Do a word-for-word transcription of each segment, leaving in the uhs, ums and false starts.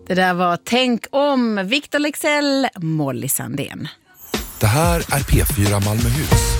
Det där var Tänk om, Victor Leksell, Molly Sandén. Det här är P fyra Malmöhus.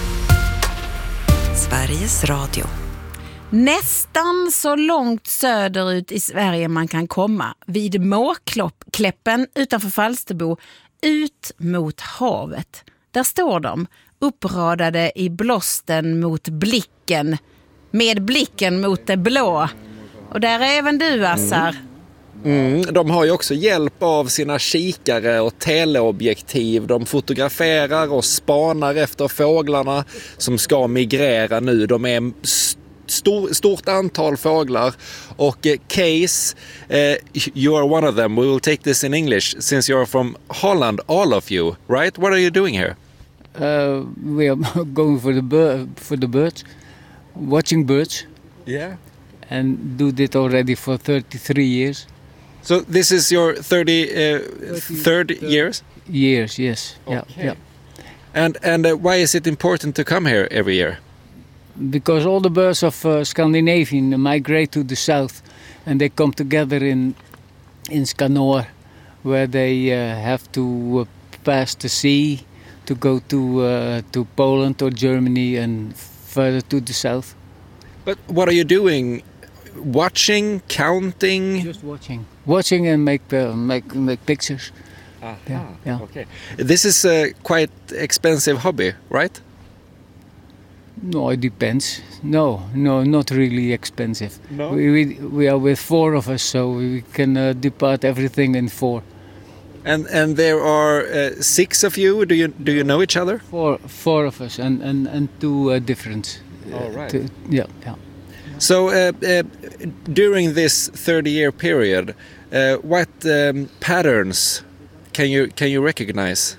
Sveriges Radio. Nästan så långt söderut i Sverige man kan komma, vid Måkläppen utanför Falsterbo, ut mot havet. Där står de, uppradade i blåsten mot blicken, med blicken mot det blå. Och där är även du, Assar. Mm, de har ju också hjälp av sina kikare och teleobjektiv. De fotograferar och spanar efter fåglarna som ska migrera nu. De är stor, stort antal fåglar. Och eh, Case, eh, you are one of them. We will take this in English since you're from Holland, all of you, right? What are you doing here? Uh, we are going for the bir- for the birds, watching birds. Yeah. And do that already for thirty-three years. So this is your thirty, uh, third years? Years, yes. Okay. Yeah, yeah. And and uh, why is it important to come here every year? Because all the birds of uh, Scandinavia migrate to the south, and they come together in in Skanor, where they uh, have to uh, pass the sea to go to uh, to Poland or Germany and further to the south. But what are you doing? Watching, counting? Just watching. Watching and make uh, make make pictures. Aha. Yeah, yeah. Okay. This is a quite expensive hobby, right? No, it depends. No, no, not really expensive. No? We we, we are with four of us, so we can uh, depart everything in four. And and there are uh, six of you. Do you do you know each other? Four four of us, and and and two uh, different. Uh, All right. two, yeah, yeah. So uh, uh, during this thirty-year period, uh, what um, patterns can you can you recognize?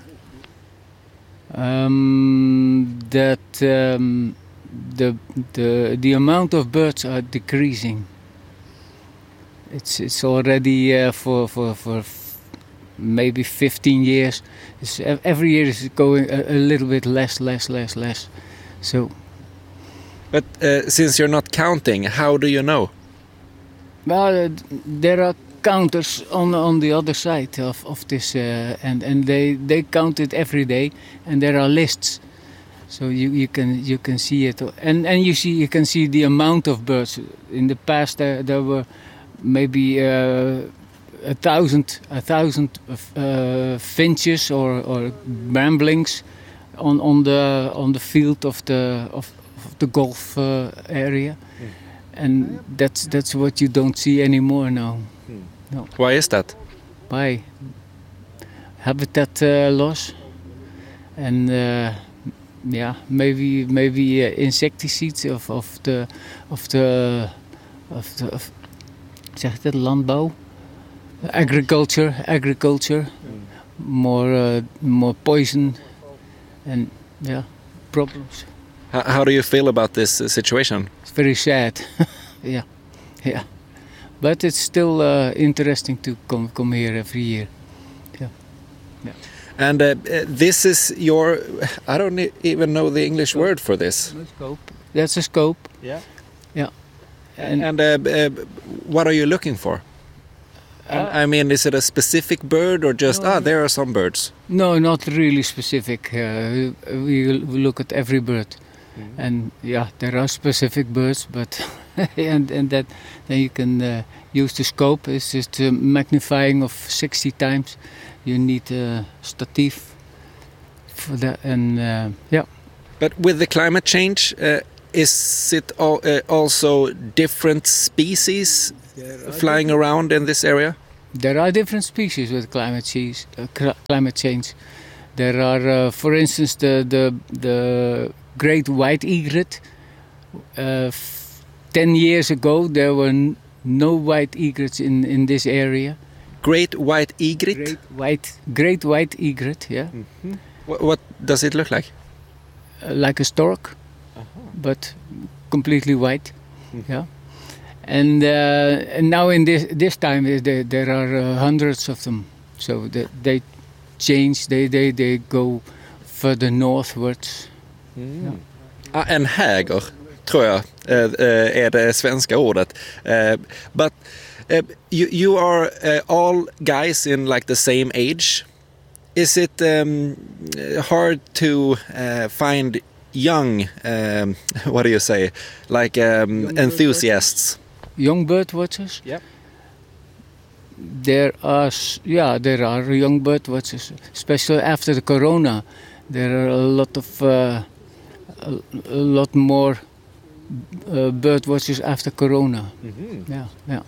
Um, that um, the the the amount of birds are decreasing. It's it's already uh, for for for f- maybe fifteen years. It's, every year is going a, a little bit less, less, less, less. So. But uh, since you're not counting, how do you know? Well, uh, there are counters on on the other side of of this, uh, and and they they count it every day, and there are lists, so you, you can you can see it, and and you see you can see the amount of birds. In the past, there, there were maybe uh, a thousand a thousand uh, finches or or bramblings on on the on the field of the of. Of the Gulf uh, area, mm. and that's that's what you don't see anymore now. Mm. No. Why is that? Why? Habitat uh, loss, and uh, yeah, maybe maybe uh, insecticides of of the of the of the of, zeg het landbouw, agriculture, agriculture, mm. more uh, more poison, and yeah, problems. How do you feel about this situation? It's very sad. yeah, yeah. But it's still uh, interesting to come come here every year. Yeah, yeah. And uh, uh, this is your, I don't e- even know the English word for this. A scope. That's a scope. Yeah. Yeah. And, and uh, uh, what are you looking for? Uh, I mean, is it a specific bird or just, no, ah, there are some birds? No, not really specific. Uh, we, we look at every bird. Mm-hmm. And yeah, there are specific birds, but and and that then you can uh, use the scope. It's just a magnifying of sixty times. You need a stative for that, and uh, yeah. But with the climate change, uh, is it all, uh, also different species flying different. around in this area? There are different species with climate change. Uh, cl- climate change. There are, uh, for instance, the the the great white egret. Uh, f- ten years ago, there were n- no white egrets in, in this area. Great white egret? Great white, great white egret, yeah. Mm-hmm. What, what does it look like? Uh, like a stork, uh-huh. but completely white, mm-hmm. yeah. And uh, and now in this this time there, there are uh, hundreds of them. So they, they change. They they they go further northwards. Mm. Ja. Ah, en häger, tror jag, uh, uh, är det svenska ordet. Uh, but Uh, you, you are uh, all guys in like the same age. Is it um, hard to uh, find young, um, what do you say, like um, Young enthusiasts? Young bird watchers? Yeah. There are, s- yeah, there are young bird watchers, especially after the corona. There are a lot of, uh, a, a lot more uh, bird watchers after corona. Mm-hmm. Yeah, yeah.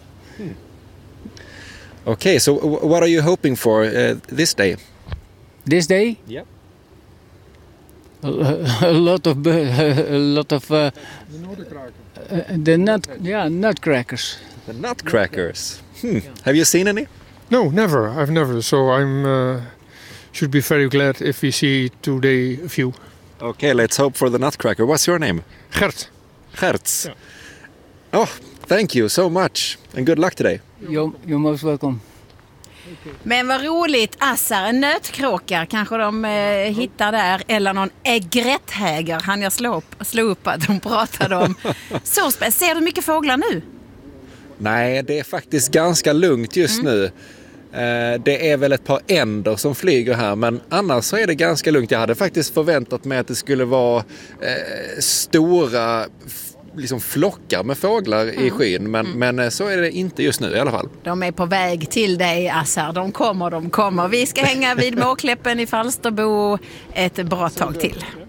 Okay, so w- what are you hoping for uh, this day? This day, Yep. a, a lot of bird, a lot of uh, uh, the nut, yeah, nutcrackers. The nutcrackers. Hmm. Have you seen any? No, never. I've never. So I'm uh, should be very glad if we see today a few. Okay, let's hope for the nutcracker. What's your name? Gert. Gertz. Yeah. Oh, thank you so much and good luck today. You're, you're most welcome. Men vad roligt, Assar, en nötkråka kanske de eh, hittar där, eller någon egretthäger, han jag slå upp, slå upp att de pratade om. Så spä- ser du mycket fåglar nu? Nej, det är faktiskt ganska lugnt just Mm. nu. Eh, Det är väl ett par änder som flyger här, men annars så är det ganska lugnt. Jag hade faktiskt förväntat mig att det skulle vara eh, stora f- liksom flockar med fåglar i skyn, men, men eh, så är det inte just nu i alla fall. De är på väg till dig, Assar. De kommer, de kommer. Vi ska hänga vid Måkläppen i Falsterbo ett bra tag till.